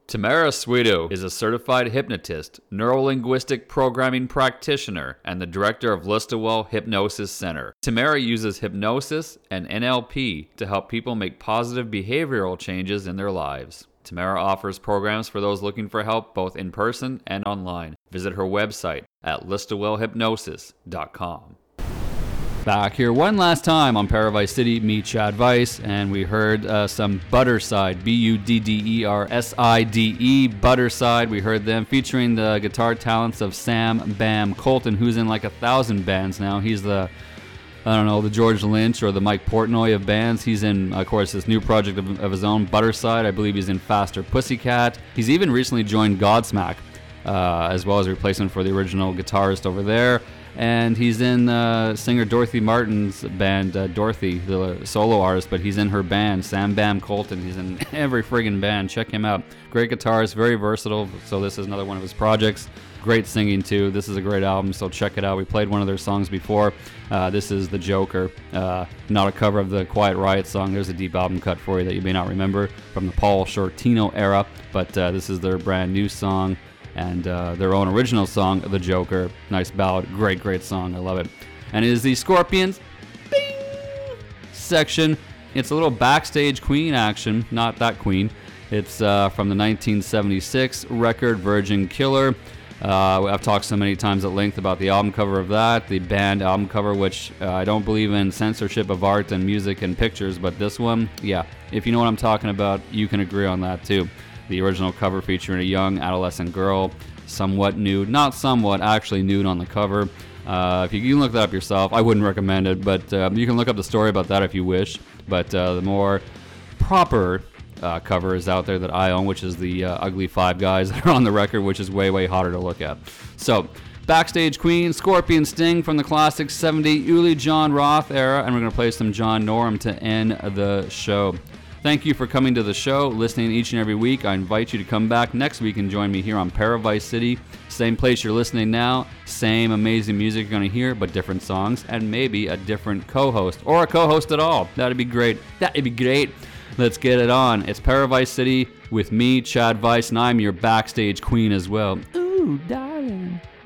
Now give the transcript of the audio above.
Tamara Suedo is a certified hypnotist, neurolinguistic programming practitioner, and the director of Listowel Hypnosis Center. Tamara uses hypnosis and NLP to help people make positive behavioral changes in their lives. Tamara offers programs for those looking for help both in person and online. Visit her website at listowellhypnosis.com. Back here one last time on Paradise City, me, Chad Weiss, and we heard some Butterside, Budderside, Butterside. We heard them featuring the guitar talents of Sam Bam Colton, who's in like 1,000 bands now. He's the George Lynch or the Mike Portnoy of bands. He's in, of course, this new project of his own, Butterside. I believe he's in Faster Pussycat. He's even recently joined Godsmack, as well as a replacement for the original guitarist over there. And he's in singer Dorothy Martin's band, Dorothy, the solo artist, but he's in her band, Sam Bam Colton. He's in every friggin' band. Check him out. Great guitarist, very versatile. So this is another one of his projects. Great singing, too. This is a great album, so check it out. We played one of their songs before. This is The Joker, not a cover of the Quiet Riot song. There's a deep album cut for you that you may not remember from the Paul Shortino era, but this is their brand new song. And their own original song, The Joker. Nice ballad. Great song. I love it. And it is the Scorpions bing, section. It's a little backstage Queen action. Not that Queen. It's from the 1976 record, Virgin Killer. I've talked so many times at length about the album cover of that, the band album cover, which I don't believe in censorship of art and music and pictures, but this one, yeah. If you know what I'm talking about, you can agree on that too. The original cover featuring a young adolescent girl, somewhat nude, not somewhat, actually nude on the cover. If you can look that up yourself, I wouldn't recommend it, but you can look up the story about that if you wish. But the more proper cover is out there that I own, which is the ugly five guys that are on the record, which is way hotter to look at. So, backstage Queen, Scorpion Sting from the classic 70 Uli John Roth era, and we're going to play some John Norum to end the show. Thank you for coming to the show, listening each and every week. I invite you to come back next week and join me here on Paradise City. Same place you're listening now, same amazing music you're going to hear, but different songs, and maybe a different co-host, or a co-host at all. That'd be great. Let's get it on. It's Paradise City with me, Chad Weiss, and I'm your backstage queen as well. Ooh, darling.